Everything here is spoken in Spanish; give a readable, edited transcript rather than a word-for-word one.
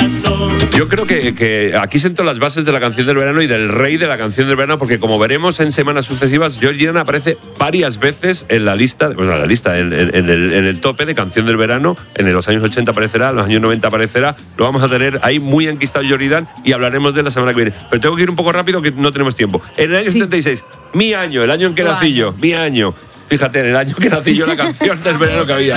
Yo creo que aquí sento las bases de la canción del verano y del rey de la canción del verano, porque como veremos en semanas sucesivas, George Giran aparece varias veces en la lista, en el tope de canción del verano. En los años 80 aparecerá, en los años 90 aparecerá. Lo vamos a tener ahí muy enquistado George Giran y hablaremos de la semana que viene. Pero tengo que ir un poco rápido que no tenemos tiempo. En el año 76, mi año, el año en que nací yo, mi año. Fíjate, en el año que nací yo, la canción del verano que había.